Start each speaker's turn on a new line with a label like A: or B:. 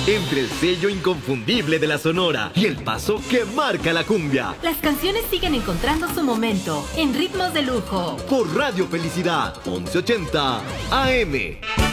A: entre el sello inconfundible de la Sonora y el paso que marca la cumbia.
B: Las canciones siguen encontrando su momento en ritmos de lujo.
A: Por Radio Felicidad, 1180 AM.